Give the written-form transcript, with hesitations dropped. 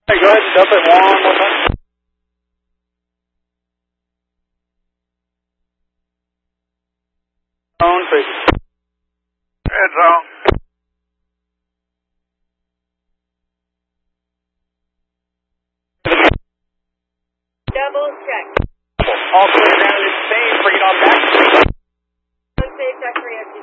Hey, go ahead and dump it one more time. On frequency. Heads on. Double check. All clear ground is safe. Bring it on back. Unsafe, check 3